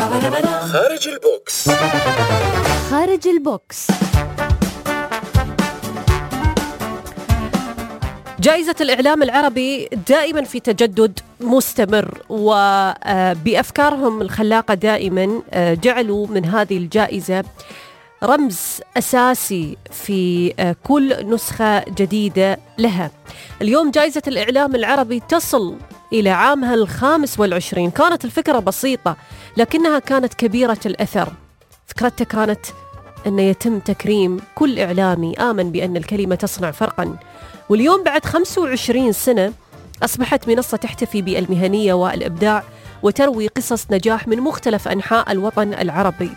خارج البوكس. خارج البوكس. جائزة الإعلام العربي دائما في تجدد مستمر، وبأفكارهم الخلاقة دائما جعلوا من هذه الجائزة رمز أساسي في كل نسخة جديدة لها. اليوم جائزة الإعلام العربي تصل إلى عامها 25. كانت الفكرة بسيطة لكنها كانت كبيرة الأثر. فكرتها كانت أن يتم تكريم كل إعلامي آمن بأن الكلمة تصنع فرقا. واليوم بعد 25 سنة أصبحت منصة تحتفي بالمهنية والإبداع وتروي قصص نجاح من مختلف أنحاء الوطن العربي.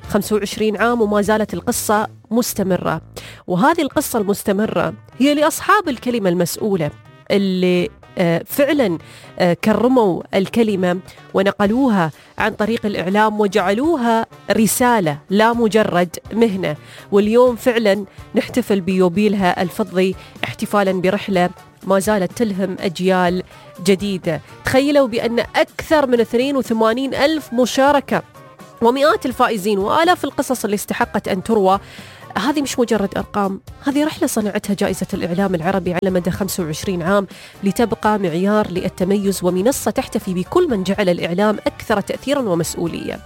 25 عام وما زالت القصة مستمرة، وهذه القصة المستمرة هي لأصحاب الكلمة المسؤولة اللي فعلا كرموا الكلمة ونقلوها عن طريق الإعلام وجعلوها رسالة لا مجرد مهنة. واليوم فعلا نحتفل بيوبيلها الفضي احتفالا برحلة ما زالت تلهم أجيال جديدة. تخيلوا بأن أكثر من 82 ألف مشاركة ومئات الفائزين وآلاف القصص اللي استحقت أن تروى. هذه مش مجرد أرقام، هذه رحلة صنعتها جائزة الإعلام العربي على مدى 25 عام لتبقى معيار للتميز ومنصة تحتفي بكل من جعل الإعلام أكثر تأثيرا ومسؤولية.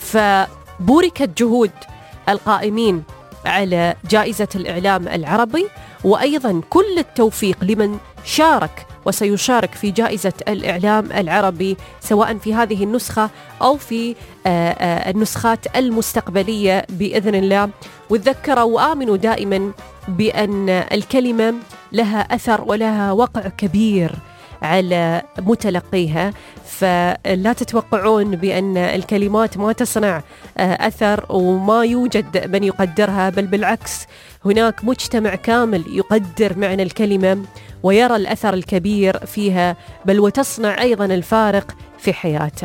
فبوركت جهود القائمين على جائزة الإعلام العربي، وأيضا كل التوفيق لمن شارك وسيشارك في جائزة الإعلام العربي سواء في هذه النسخة أو في النسخات المستقبلية بإذن الله. وتذكروا وآمنوا دائما بأن الكلمة لها أثر ولها وقع كبير على متلقيها، فلا تتوقعون بأن الكلمات ما تصنع أثر وما يوجد من يقدرها، بل بالعكس هناك مجتمع كامل يقدر معنى الكلمة ويرى الأثر الكبير فيها، بل وتصنع أيضا الفارق في حياته.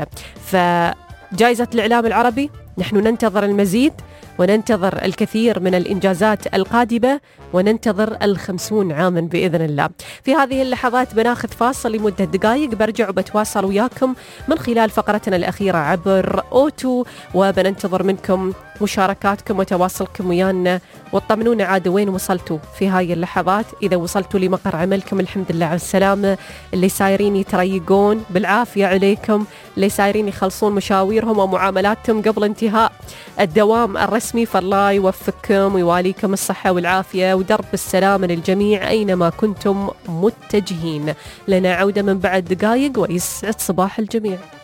فجائزة الإعلام العربي نحن ننتظر المزيد وننتظر الكثير من الإنجازات القادمة وننتظر 50 عاما بإذن الله. في هذه اللحظات بناخذ فاصل لمدة دقائق، برجع وبتواصل وياكم من خلال فقرتنا الأخيرة عبر أوتو، وبننتظر منكم مشاركاتكم وتواصلكم ويانا وطمنونا عاد وين وصلتوا في هاي اللحظات. إذا وصلتوا لمقر عملكم الحمد لله على السلامة، اللي سايرين يتريقون بالعافية عليكم، اللي سايرين يخلصون مشاويرهم ومعاملاتهم قبل انتهاء الدوام الرسمي، فالله يوفقكم ويواليكم الصحة والعافية ودرب السلامة للجميع أينما كنتم متجهين. لنا عودة من بعد دقائق ويسعد صباح الجميع.